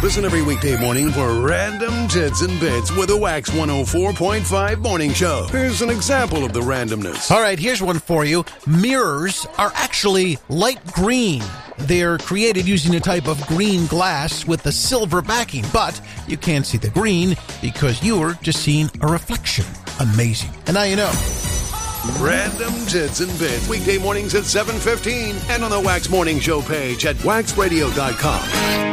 Listen every weekday morning for Random Tits and Bits with a Wax 104.5 morning show. Here's an example of the randomness. All right, here's one for you. Mirrors are actually light green. They're created using a type of green glass with a silver backing, but you can't see the green because you're just seeing a reflection. Amazing. And now you know. Random Tits and Bits, weekday mornings at 7:15 and on the Wax Morning Show page at waxradio.com.